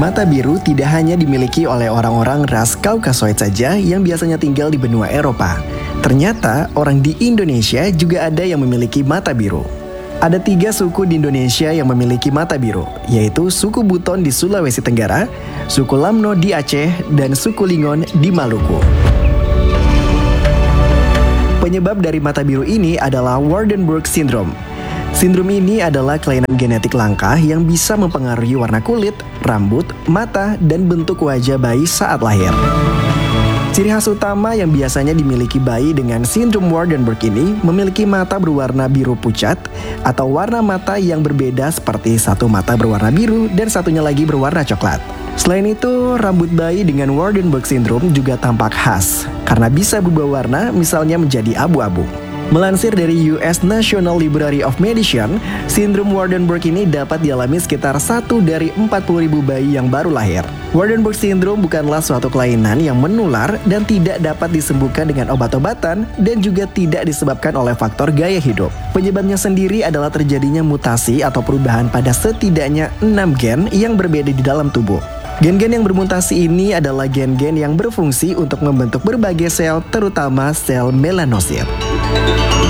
Mata biru tidak hanya dimiliki oleh orang-orang ras Kaukasoid saja yang biasanya tinggal di benua Eropa. Ternyata orang di Indonesia juga ada yang memiliki mata biru. Ada 3 suku di Indonesia yang memiliki mata biru, yaitu suku Buton di Sulawesi Tenggara, suku Lamno di Aceh, dan suku Lingon di Maluku. Penyebab dari mata biru ini adalah Waardenburg Syndrome. Sindrom ini adalah kelainan genetik langka yang bisa mempengaruhi warna kulit, rambut, mata, dan bentuk wajah bayi saat lahir. Ciri khas utama yang biasanya dimiliki bayi dengan sindrom Waardenburg ini memiliki mata berwarna biru pucat atau warna mata yang berbeda seperti satu mata berwarna biru dan satunya lagi berwarna coklat. Selain itu, rambut bayi dengan Waardenburg Syndrome juga tampak khas karena bisa berubah warna, misalnya menjadi abu-abu. Melansir dari US National Library of Medicine, sindrom Waardenburg ini dapat dialami sekitar 1 dari 40.000 bayi yang baru lahir. Waardenburg Syndrome bukanlah suatu kelainan yang menular dan tidak dapat disembuhkan dengan obat-obatan dan juga tidak disebabkan oleh faktor gaya hidup. Penyebabnya sendiri adalah terjadinya mutasi atau perubahan pada setidaknya 6 gen yang berbeda di dalam tubuh. Gen-gen yang bermutasi ini adalah gen-gen yang berfungsi untuk membentuk berbagai sel, terutama sel melanosit.